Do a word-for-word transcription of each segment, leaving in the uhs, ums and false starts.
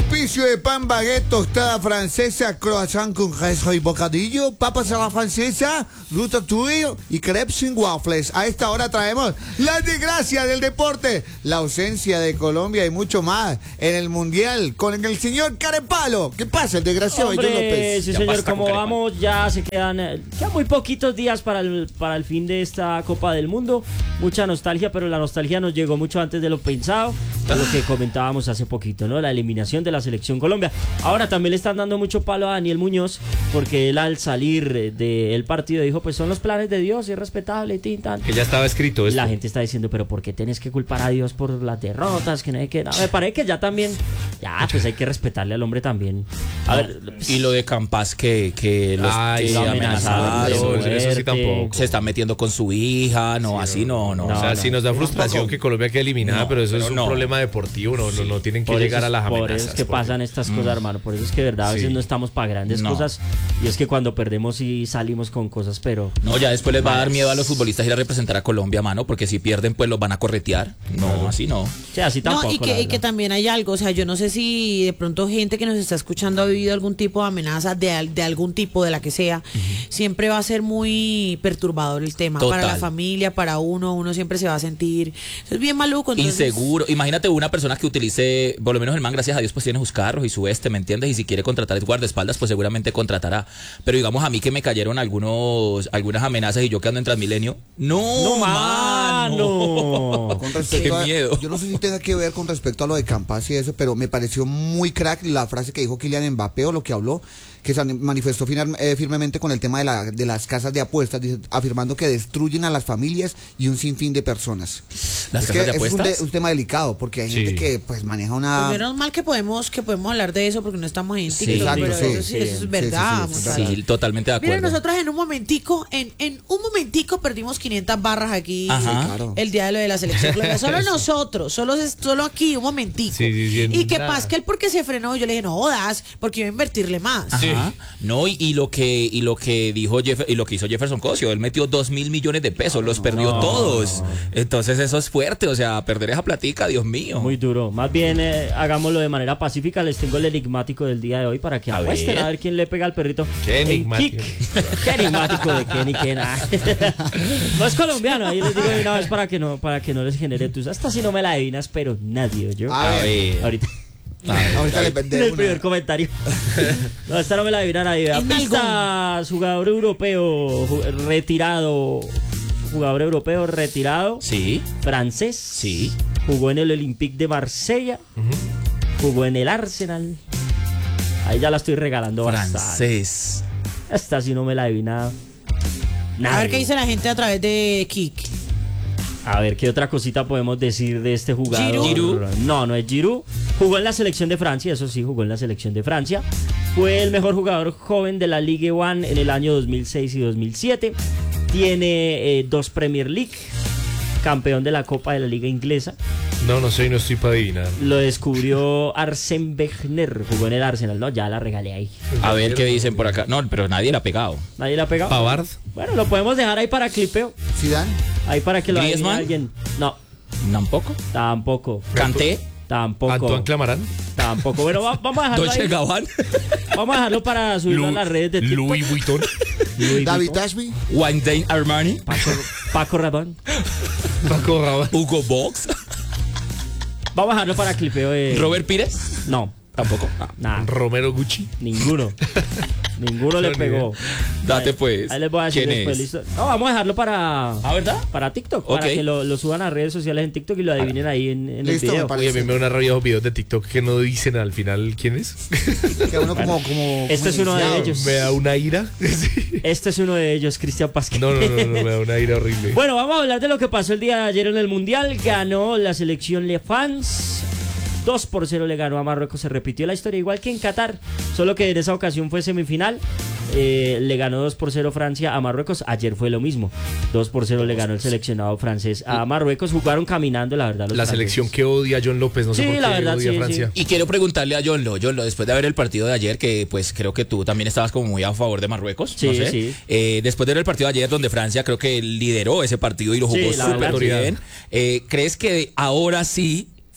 auspicio de pan baguette, tostada francesa, croissant con queso y bocadillo, papas a la francesa, ratatouille y crepes sin waffles. A esta hora traemos las desgracias del deporte, la ausencia de Colombia y mucho más en el Mundial con el señor Carepalo. ¿Qué pasa, el desgraciado Hombre, John López? sí, Ya señor, basta como con vamos, ya se quedan, eh, quedan muy poquitos días para el, para el fin de esta Copa del Mundo. Mucha nostalgia, pero la nostalgia nos llegó mucho antes de lo pensado, de lo que comentábamos hace poquito, ¿no? La eliminación de la selección Colombia. Ahora también le están dando mucho palo a Daniel Muñoz, porque él al salir del partido dijo, pues son los planes de Dios, es respetable, tintan. Que ya estaba escrito esto. La gente está diciendo, pero ¿por qué tienes que culpar a Dios por las derrotas? Que no hay que... No, me parece que ya también, ya, pues hay que respetarle al hombre también. A No, ver, y lo de Campas que, que los Ay, que lo amenazaron, amenazaron, de eso sí muerte. tampoco. se está metiendo con su hija, no, así no, no. O sea, no, sí nos da no, frustración tampoco. que Colombia quede eliminada, No, pero eso pero es un no. problema deportivo, no, no, no tienen que Por llegar eso a es- las amenazas. Por eso es que porque- pasan estas cosas, hermano. Por eso es que, de verdad, a veces Sí. no estamos para grandes No. cosas. Y es que cuando perdemos sí salimos con cosas, pero... No, ya después les va a dar miedo a los futbolistas ir a representar a Colombia, mano, porque si pierden, pues los van a corretear. No, así no. Sí, así tampoco, No, y la que, y verdad. que también hay algo, o sea, yo no sé si de pronto gente que nos está escuchando ha vivido algún tipo de amenaza de, al- de algún tipo, de la que sea, siempre va a ser muy perturbador el tema, Total. para la familia, para uno, uno siempre se va a sentir, eso es bien maluco. Entonces, Inseguro. Imagínate una persona que utilice, por lo menos el man, gracias a Dios, pues tiene sus carros y su este, ¿me entiendes? Y si quiere contratar el guardaespaldas, pues seguramente contratará. Pero digamos a mí que me cayeron algunos, algunas amenazas y yo que ando en Transmilenio. No, ¡No, mano. mano! Con Qué respecto a- miedo. yo no sé si tenga que ver con respecto a lo de Campas y eso, pero me pareció muy crack la frase que dijo Kylian Mbappé o lo que habló, que se manifestó final- eh, firmemente con el tema de, la, de las casas de apuestas, dice- afirmando que destruyen a las familias y un sinfín de personas. ¿Las es casas que de es un, apuestas? de- un tema delicado, porque hay Sí. gente que pues maneja pues una... menos mal que podemos que podemos hablar de eso porque no estamos en Sí, TikTok, exacto, pero sí, eso, sí, sí, eso sí, es verdad. sí, sí, Montalvo. Sí, totalmente de acuerdo. Miren, nosotros en un momentico, en, en un momentico perdimos quinientas barras aquí Ajá. Sí, claro. el día de lo de la selección Colombia. Solo nosotros, solo, solo aquí, un momentico. Sí, sí, sí, y que nada. Pascal porque se frenó, yo le dije, no jodas, porque iba a invertirle más. Ajá. No, y, y lo que y lo que dijo Jeff, y lo que hizo Jefferson Cosio, él metió dos mil millones de pesos, los perdió No. todos. Entonces eso es fuerte, o sea, perder esa platica, Dios mío. Muy duro. Más bien, eh, hagámoslo de manera pacífica. Les tengo el enigmático del día de hoy para que A apuesten ver. a ver quién le pega al perrito. Qué En enigmático. kick. Qué enigmático de Kenny Kena. No es colombiano, ahí les digo de una vez para que no, para que no les genere tus. Hasta si no me la adivinas, pero nadie, yo. A ver. Ahorita. Ahorita le En pende el una. primer comentario. No, esta no me la adivinan ahí. En Pista, jugador europeo ju- retirado. Jugador europeo retirado. Sí, Francés. sí. Jugó en el Olympique de Marsella. Jugó en el Arsenal. Ahí ya la estoy regalando bastante. Francés. Esta sí no me la adivina. Nadie. A ver qué dice la gente a través de Kik. A ver qué otra cosita podemos decir de este jugador. Giroud. No, no es Giroud. Jugó en la selección de Francia, eso sí, jugó en la selección de Francia. Fue el mejor jugador joven de la Ligue uno en el año dos mil seis y dos mil siete. Tiene eh, dos Premier League. Campeón de la Copa de la Liga Inglesa. No, no sé, no estoy para adivinar. Lo descubrió Arsène Wenger. Jugó en el Arsenal. No, ya la regalé ahí. A ver qué dicen por acá. No, pero nadie la ha pegado. ¿Nadie la ha pegado? Pavard. Bueno, lo podemos dejar ahí para clipeo. Zidane. Ahí para que lo adivine ¿Griezmann? alguien. No, Tampoco. tampoco. Canté. Tampoco. Antoine Clamarán. Tampoco. Bueno, va- vamos a dejarlo Dolce ahí. Gabbana. Vamos a dejarlo para subirlo a Lu- las redes de TikTok. Louis Vuitton. Louis David Vuitton, Ashby. One Day Armani. Paco, Paco Rabón. Paco Rabanne. Hugo Box. Vamos a dejarlo para clipeo de... Robert Pires. No, Tampoco. nada. Romero Gucci. Ninguno. Ninguno le No, ni pegó. Date Ahí- pues. Ahí les voy a decir ¿Quién después, es? ¿listo? No, vamos a dejarlo para... ¿Ah, verdad? Para TikTok, Ok. para que lo, lo suban a redes sociales en TikTok y lo adivinen ahí en, en el Listo, me video. parece. Oye, a mí me da una rabia los videos de TikTok que no dicen al final quién es. Que uno como, como, Este como es uno de iniciado. ellos. Me da una ira. Sí. Este es uno de ellos, Cristian Pasquel. No, no, no, no, me da una ira horrible. Bueno, vamos a hablar de lo que pasó el día de ayer en el Mundial. Ganó la selección Le France. dos por cero le ganó a Marruecos. Se repitió la historia igual que en Qatar, solo que en esa ocasión fue semifinal. Eh, le ganó dos por cero Francia a Marruecos. Ayer fue lo mismo. dos por cero le ganó el seleccionado francés a Marruecos. Jugaron caminando, la verdad. Los La franceses. selección que odia a John López, no sé Sí, por qué la verdad, odia sí, a Francia. Y quiero preguntarle a John Lo, John Lo, después de ver el partido de ayer, que pues creo que tú también estabas como muy a favor de Marruecos, Sí, no sé. sí. Eh, después de ver el partido de ayer, donde Francia creo que lideró ese partido y lo jugó Sí, la súper verdad, bien, eh, ¿crees que ahora sí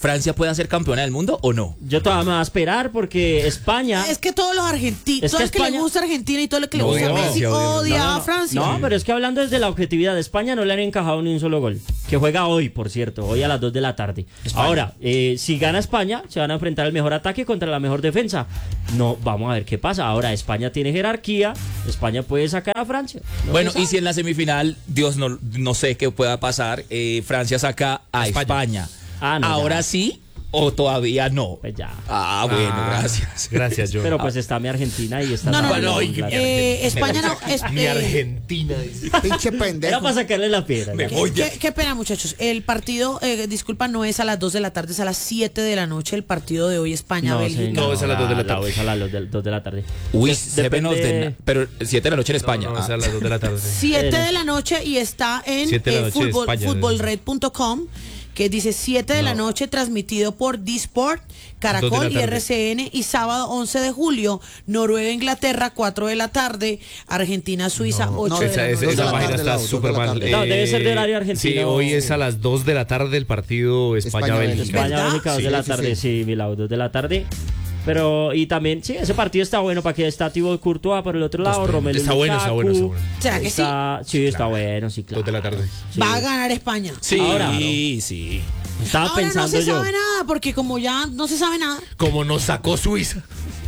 ¿Francia puede ser campeona del mundo o no? Yo todavía me voy a esperar porque España... Es que todos los argentinos, Es todo que el que España- le gusta Argentina y todo el que le No, gusta no, Messi sí, obvio. odia No, no, a no. Francia. No, pero es que hablando desde la objetividad de España no le han encajado ni un solo gol. Que juega hoy, por cierto, hoy a las dos de la tarde. Ahora, eh, si gana España, se van a enfrentar el mejor ataque contra la mejor defensa. No, vamos a ver qué pasa. Ahora, España tiene jerarquía, España puede sacar a Francia. No Bueno, se y sabe. si en la semifinal, Dios no, no sé qué pueda pasar, eh, Francia saca a España. España. Ah, no, ¿Ahora ya. sí o todavía no? Pues ya. Ah, bueno, Ah, gracias. Gracias, John. Pero pues está mi Argentina y está... No, no, la- no, no. la- Ay, la- mi Eh, España no. es- Mi eh, Argentina. dice. Pinche Era pendejo. para sacarle la piedra. ya. voy Qué, qué pena, muchachos. El partido, eh, disculpa, no es a las dos de la tarde, es a las siete de la noche el partido de hoy, España-Bélgica. señor, No, es a las dos de la tarde. Es a las dos de, dos de la tarde. Uy, De- se ven los depende- de... Pero siete de la noche en España. No, no, es Ah. a las dos de la tarde. siete de la noche y está en Siete de la eh, noche, fútbol, España. fútbolred punto com, que dice siete de la noche, transmitido por D-Sport, Dos de Caracol la y tarde. R C N, y sábado once de julio, Noruega-Inglaterra, cuatro de la tarde, Argentina-Suiza, ocho no, de Esa, la esa, noche. Dos de esa la página tarde, está Lau, dos de súper la mal. tarde. No, debe ser de horario argentino. Sí, hoy es a las dos de la tarde el partido España-Bélgica. España-Bélgica. España, ¿Verdad? Bélgica, dos Sí, de la sí, tarde, sí. sí, Milao, dos de la tarde. Pero, y también, sí, ese partido está bueno para que está Thibaut Courtois por el otro lado, Romelu Está bueno, está bueno, está Lukaku. bueno. ¿Será que sí? Está- sí, está bueno, sí, claro. Dos de la tarde. Sí. Va a ganar España. Sí, Ahora, sí. Estaba Ahora no pensando se yo. sabe nada, porque como ya no se sabe nada. Como nos sacó Suiza.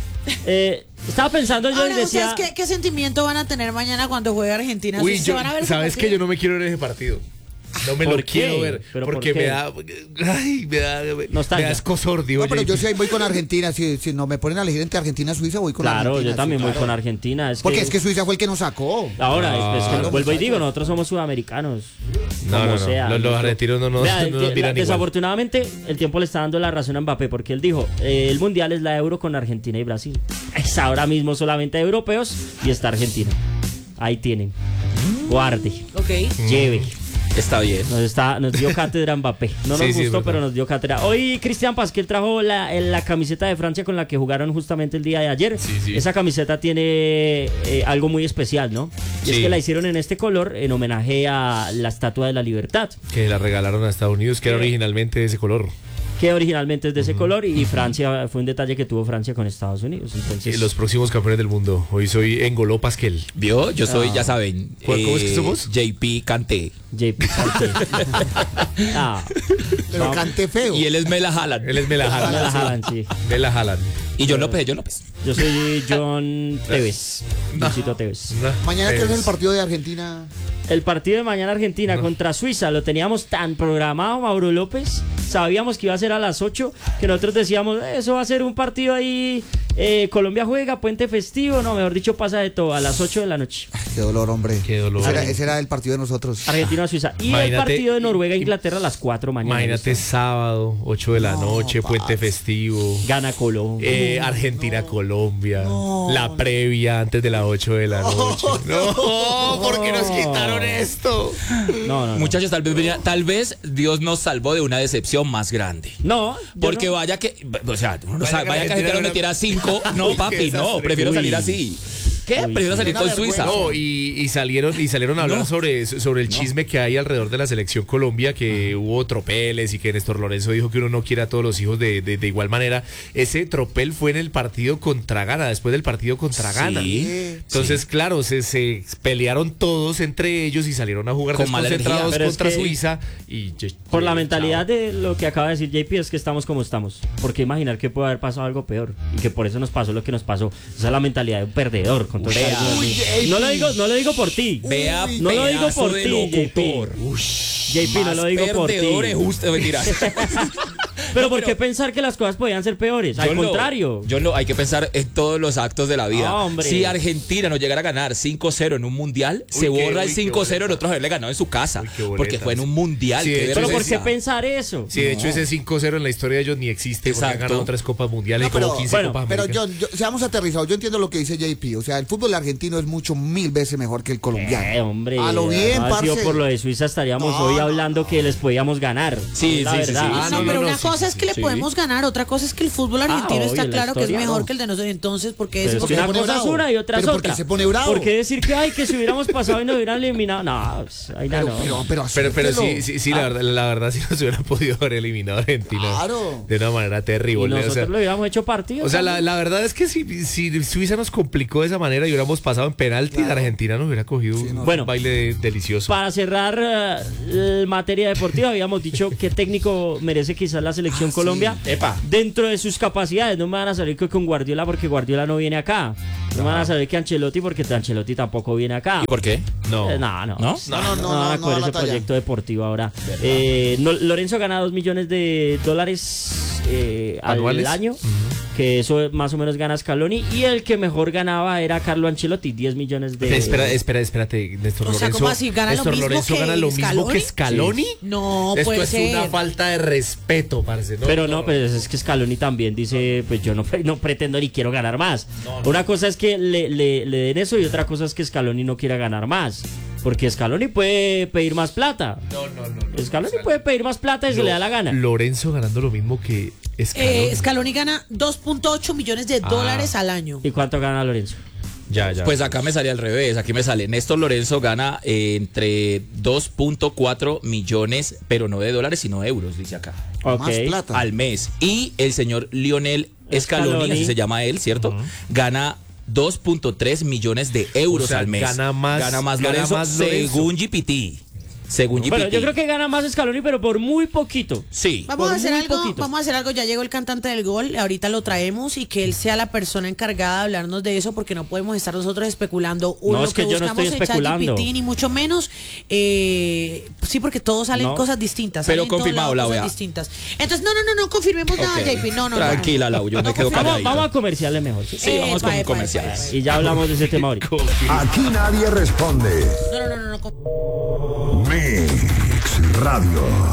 eh, estaba pensando yo y Ahora, decía. ¿ustedes qué, qué sentimiento van a tener mañana cuando juegue Argentina? Uy, ¿Se yo, van a ver ese ¿sabes que partido? yo no me quiero ver ese partido? No me ¿Por lo qué? quiero ver. ¿Pero por porque qué? me da. Ay, me da. Me, Nostalgia. me da escosor, digo No, pero yo. yo sí ahí voy con Argentina. Si, si no me ponen a elegir entre Argentina y Suiza, voy con Claro, Argentina. yo también sí, voy claro. con Argentina. Es Porque que, es que Suiza fue el que nos sacó. Ahora, es- es que Claro, vuelvo y muchachos. digo, nosotros somos sudamericanos. No, como no, no. sea. Los- los argentinos no nos- Vea, no el nos tie- miran igual. Desafortunadamente, el tiempo le está dando la razón a Mbappé porque él dijo, eh, el mundial es la Euro con Argentina y Brasil. Es ahora mismo solamente europeos y está Argentina. Ahí tienen. Guarde, Ok. lleve. Está bien. Nos, está, nos dio cátedra Mbappé. No nos Sí, sí, es gustó, verdad. pero nos dio cátedra. Hoy Cristian Pasquel trajo la, la camiseta de Francia con la que jugaron justamente el día de ayer. Sí, sí. Esa camiseta tiene eh, algo muy especial, ¿no? Y es Sí. que la hicieron en este color en homenaje a la Estatua de la Libertad, Que la regalaron a Estados Unidos, que era Eh. originalmente de ese color. que originalmente es de ese color y Francia fue un detalle que tuvo Francia con Estados Unidos. Entonces, Y los próximos campeones del mundo. Hoy soy Engoló Pasquel. ¿Vio? Yo soy, Ah. ya saben. ¿Cuál- cómo es que somos? J P Kanté. J P Kanté. Ah, Pero vamos. cante feo. Y él es Mela Haaland. Él es Mela Me la Haaland. jalan, sí. Mela Haaland. Y John López, John López. Yo soy John Tevez. Luisito Tevez. No, Mañana que es es- el partido de Argentina. El partido de mañana Argentina contra Suiza lo teníamos tan programado, Mauro López. Sabíamos que iba a ser a las ocho, que nosotros decíamos, "Eh, eso va a ser un partido ahí, eh, Colombia juega, puente festivo, no, mejor dicho, pasa de todo, a las ocho de la noche. Qué dolor, hombre. Qué dolor. Ese era, ese era el partido de nosotros. Argentina-Suiza. Y el Imagínate- partido de Noruega-Inglaterra a las cuatro mañana. Imagínate sábado, ocho de la noche, puente festivo. Gana Colombia. Eh, Argentina-Colombia. La previa antes de las ocho de la noche. No, ¿por qué nos quitaron esto? No, no, no. Muchachos, tal vez, venía- tal vez Dios nos salvó de una decepción más grande. No, yo Porque no. vaya que, o sea, uno no Vaya sabe, que vaya que Argentina Argentina nos no- metiera cinco. No, Uy, papi, qué no, desastre. prefiero Uy. salir así. ¿Qué? Uy, Prefiero sí. salir Una con vergüenza. Suiza. No, y, y salieron y salieron a hablar No. sobre, sobre el chisme que hay alrededor de la selección Colombia, que hubo tropeles y que Néstor Lorenzo dijo que uno no quiere a todos los hijos de, de, de igual manera. Ese tropel fue en el partido contra Ghana, después del partido contra Sí, Ghana. Entonces, claro, se, se pelearon todos entre ellos y salieron a jugar Con mala desconcentrados energía. Pero es contra que- Suiza. Y yo- Por la chao. mentalidad de lo que acaba de decir J P es que estamos como estamos. Porque imaginar que puede haber pasado algo peor y que por eso nos pasó lo que nos pasó. Esa es la mentalidad de un perdedor. Con todo el Vea. cariño del Uy, mundo. J P. no lo digo, no lo digo por ti. Vea, no lo digo pedazo por de ti, J P. locutor. J P, no Más lo digo por ti. perdedores, justo, mentira. Pero No, ¿por pero- qué pensar que las cosas podían ser peores? Al Yo no- contrario. Yo no, hay que pensar en todos los actos de la vida. No, hombre. Si Argentina no llegara a ganar cinco cero en un mundial, Uy, se qué- borra el uy, qué cinco cero en boleta. otros haberle ganado en su casa. Uy, qué boleta. Porque fue en un mundial. Sí, qué de hecho, Pero ¿por vergüenza. qué pensar eso? Sí, de hecho ese cinco cero en la historia de ellos ni existe porque han Exacto. ganado tres copas mundiales No, y como pero- quince bueno, copas Pero americanas. yo, yo- seamos aterrizados. Yo entiendo lo que dice J P. O sea, el fútbol argentino es mucho, mil veces mejor que el colombiano. Eh, hombre, A lo bien, no ha sido parce. por lo de Suiza estaríamos No, hoy no, hablando que les podíamos ganar. Sí, Es la sí, sí, verdad. sí. Ah, Ah, no, no, pero no, una sí, cosa cosa es que le Sí. podemos ganar, otra cosa es que el fútbol argentino obvio, está la claro que es historia, mejor no. que el de nosotros. Entonces, ¿por qué Pero decir es ¿por que qué una se pone cosa es bravo? una y otra es ¿Pero por otra. qué se pone bravo? ¿Por qué decir que ay que si hubiéramos pasado y nos hubieran eliminado? No, pues, ahí no, Pero, no. pero, pero, Pero, pero sí, acéptelo. sí, sí la, verdad, la verdad sí nos hubiera podido haber eliminado Argentina Claro. de una manera Y terrible. nosotros O sea, lo hubiéramos hecho partido. o sea, la, también. la verdad es que si, si Suiza nos complicó de esa manera y hubiéramos pasado en penalti, Claro. Argentina nos hubiera cogido un, Bueno. un baile delicioso. Para cerrar eh, en materia deportiva, habíamos dicho qué técnico merece quizás la selección Ah, sí. Colombia Epa. dentro de sus capacidades. No me van a salir que con Guardiola porque Guardiola no viene acá. No me van a salir que Ancelotti porque Ancelotti tampoco viene acá. ¿Y por qué? No. Eh, no, no. ¿No? No, no, no, van a no, coger no, ese Natalia. proyecto deportivo ahora. Eh, no- Lorenzo gana dos millones de dólares eh, al ¿Anuales? año, que eso más o menos gana Scaloni, y el que mejor ganaba era Carlo Ancelotti, diez millones de... Espera, espera, espérate, Néstor O sea, Lorenzo. ¿cómo así? ¿Gana lo Néstor mismo Lorenzo que gana lo mismo que Scaloni? Scaloni. No, Esto puede es ser. una falta de respeto, parce. Pero no, pues es que Scaloni también dice, pues yo no, no pretendo ni quiero ganar más. Una cosa es que le, le, le den eso y otra cosa es que Scaloni no quiera ganar más. Porque Scaloni puede pedir más plata. No, no, no. no. Scaloni O sea, puede pedir más plata y se Lo- le da la gana. Lorenzo ganando lo mismo que Scaloni. Eh, Scaloni gana dos punto ocho millones de Ah. dólares al año. ¿Y cuánto gana Lorenzo? Ya, ya. Pues acá me sale al revés, aquí me sale Néstor Lorenzo gana eh, entre dos punto cuatro millones, pero no de dólares, sino de euros, dice acá, Ok. Más plata. al mes. Y el señor Lionel Scaloni, Scaloni. así se llama él, ¿cierto? Gana dos punto tres millones de euros O sea, al mes. gana más- gana más gana Lorenzo, más Lorenzo. según G P T. Según G P T. Bueno, yo creo que gana más Scaloni, pero por muy poquito. Sí. Vamos Por a hacer muy algo, poquito. vamos a hacer algo, ya llegó el cantante del gol, ahorita lo traemos y que él sea la persona encargada de hablarnos de eso porque no podemos estar nosotros especulando un No, lo es que yo no buscamos estoy en especulando. ChatGPT, ni mucho menos. Eh, sí, porque todos salen No. cosas distintas. Pero salen en todos confirmado, lados la cosas O E A. distintas. Entonces, no, no, no, no confirmemos nada, Ok. J P. No, no, no. Tranquila, Lau, yo me quedo confirmemos. Vamos, calladito. vamos a comerciales mejor. ¿sí? Sí, vamos Epa, con epa, comerciales. Y ya hablamos de ese tema ahorita. Aquí nadie responde. No, no, no, no, no. Mix Radio.